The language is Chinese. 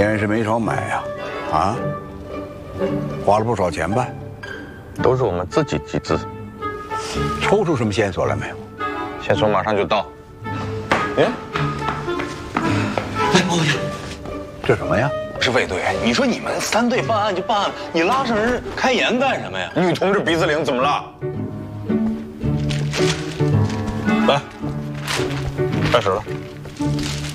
电视没少买呀，啊，花了不少钱吧？ 都是我们自己集资。 抽出什么线索来没有？ 线索马上就到。哎， 来帮我一下。 这什么呀？ 不是卫队，你说你们3队办案就办案，你拉上人开言干什么呀？ 女同志鼻子灵怎么了？来，开始了。